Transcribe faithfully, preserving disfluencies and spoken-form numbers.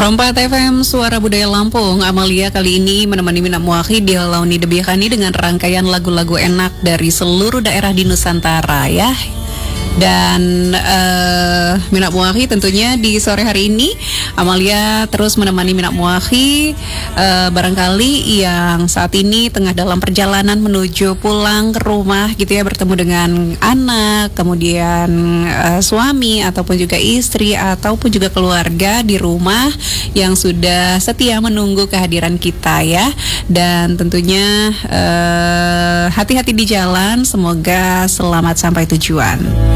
Rompat F M Suara Budaya Lampung. Amalia kali ini menemani Mina Muakhi di Launi Debiakani dengan rangkaian lagu-lagu enak dari seluruh daerah di Nusantara ya. Dan uh, Mina Muakhi tentunya di sore hari ini Amalia terus menemani Mina Muakhi uh, barangkali yang saat ini tengah dalam perjalanan menuju pulang ke rumah gitu ya, bertemu dengan anak, kemudian uh, suami ataupun juga istri ataupun juga keluarga di rumah yang sudah setia menunggu kehadiran kita ya. Dan tentunya uh, hati-hati di jalan, semoga selamat sampai tujuan.